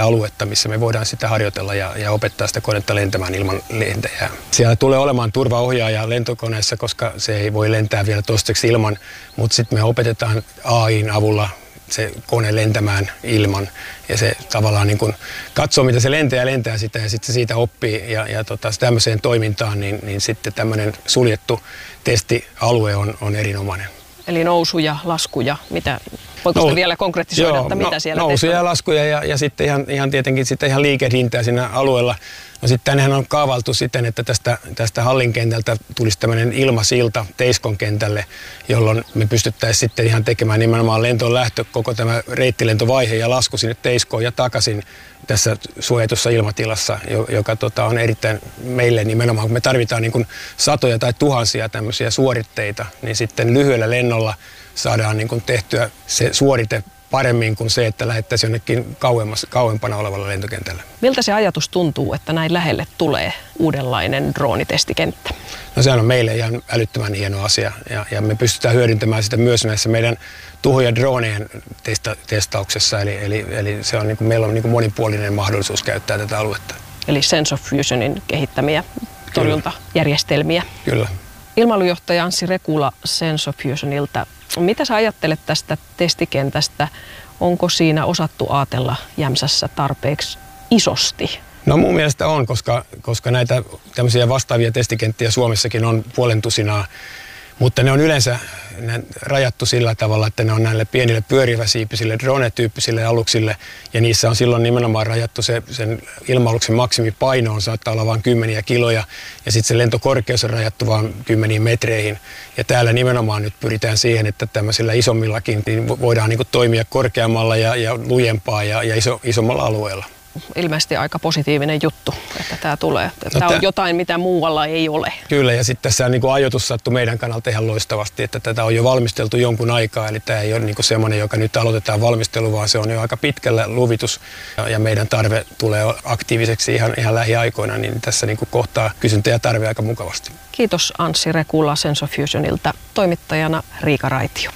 aluetta, missä me voidaan sitä harjoitella ja opettaa sitä konetta lentämään ilman lentäjää. Siellä tulee olemaan turvaohjaaja lentokoneessa, koska se ei voi lentää vielä toistaiseksi ilman, mutta sitten me opetetaan AI:n avulla se kone lentämään ilman ja se tavallaan niin kun katsoo, mitä se lentää sitä ja sitten se siitä oppii ja tämmöiseen toimintaan, niin sitten tämmöinen suljettu testialue on erinomainen. Eli nousuja, laskuja, voiko sitä vielä konkretisoida, että mitä siellä nousuja ja laskuja ja sitten ihan tietenkin sitten ihan liikehdintää siinä alueella. No sitten tännehän on kaavailtu siten, että tästä hallinkentältä tulisi tämmöinen ilmasilta Teiskon kentälle, jolloin me pystyttäisiin sitten ihan tekemään nimenomaan lentoon lähtö, koko tämä reittilentovaihe ja lasku sinne Teiskoon ja takaisin tässä suojatussa ilmatilassa, joka on erittäin meille nimenomaan, kun me tarvitaan niin kuin satoja tai tuhansia tämmöisiä suoritteita, niin sitten lyhyellä lennolla saadaan niin kuin tehtyä se suorite paremmin kuin se, että lähettäisiin jonnekin kauempana olevalla lentokentällä. Miltä se ajatus tuntuu, että näin lähelle tulee uudenlainen droonitestikenttä? No se on meille ihan älyttömän hieno asia ja me pystytään hyödyntämään sitä myös näissä meidän tuhoja drooneen testauksessa. Eli se on, meillä on monipuolinen mahdollisuus käyttää tätä aluetta. Eli Sense of Fusionin kehittämiä torjuntajärjestelmiä. Kyllä. Ilmailujohtaja Anssi Rekula Sense of Fusionilta. Mitä sä ajattelet tästä testikentästä? Onko siinä osattu ajatella Jämsässä tarpeeksi isosti? No mun mielestä on, koska näitä tämmöisiä vastaavia testikenttiä Suomessakin on puolentusinaa, mutta ne on yleensä rajattu sillä tavalla, että ne on näille pienille pyöriväsiipisille drone-tyyppisille aluksille ja niissä on silloin nimenomaan rajattu sen ilma-aluksen maksimipaino on saattaa olla vain 10 kiloja ja sitten se lentokorkeus on rajattu vain 10 metreihin ja täällä nimenomaan nyt pyritään siihen, että tämmöisillä isommillakin niin voidaan toimia korkeammalla ja lujempaa ja isommalla alueella. Ilmeisesti aika positiivinen juttu, että tämä tulee. Tämä on jotain, mitä muualla ei ole. Kyllä, ja sitten tässä ajoitus sattui meidän kannalta ihan loistavasti, että tätä on jo valmisteltu jonkun aikaa, eli tämä ei ole semmoinen, joka nyt aloitetaan valmistelu, vaan se on jo aika pitkällä luvitus, ja meidän tarve tulee aktiiviseksi ihan lähiaikoina, niin tässä kohtaa kysyntä ja tarve aika mukavasti. Kiitos Anssi Rekula Sense of Fusionilta, toimittajana Riika Raitio.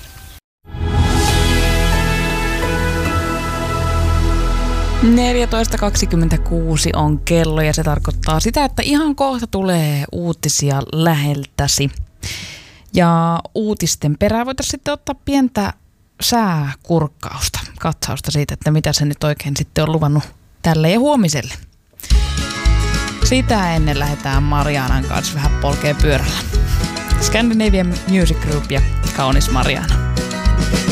14.26 on kello ja se tarkoittaa sitä, että ihan kohta tulee uutisia läheltäsi. Ja uutisten perään voitaisiin sitten ottaa pientä sääkurkkausta, katsausta siitä, että mitä se nyt oikein sitten on luvannut tälle ja huomiselle. Sitä ennen lähdetään Marianan kanssa vähän polkee pyörällä. Scandinavian Music Group ja kaunis Mariana.